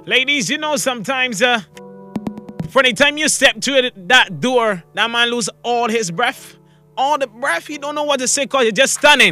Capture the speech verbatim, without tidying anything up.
Ladies, you know sometimes uh, from the time you step to it, that door, that man lose all his breath. All the breath, he don't know what to say because you're just stunning.